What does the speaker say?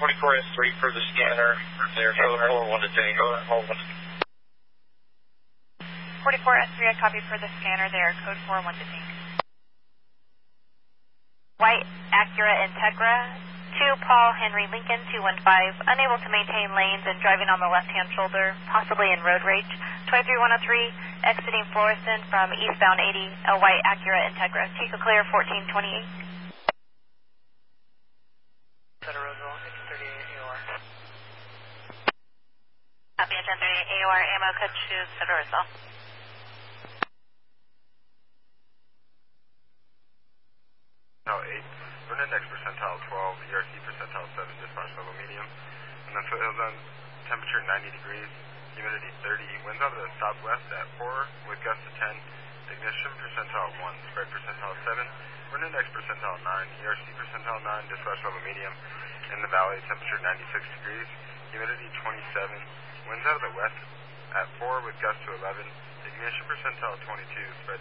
44S3 for the scanner. There, code 41 to Tango. 44S3, I copy for the scanner there, code 41 to Tango. White Acura Integra, 2 Paul Henry Lincoln 215, unable to maintain lanes and driving on the left-hand shoulder, possibly in road rage. 23103, exiting Florissant from eastbound 80, a white Acura Integra. Chico Clear 1428. Copy, 1038 AOR, ammo cut to Federal. Percentile 8, run index percentile 12, ERC percentile 7, dispatch level medium. And then foothills zone, temperature 90 degrees, humidity 30, winds out of the southwest at 4 with gusts of 10, ignition percentile 1, spread percentile 7, run index percentile 9, ERC percentile 9, dispatch level medium. In the valley, temperature 96 degrees, humidity 27, winds out of the west at 4 with gusts to 11, ignition percentile 22, spread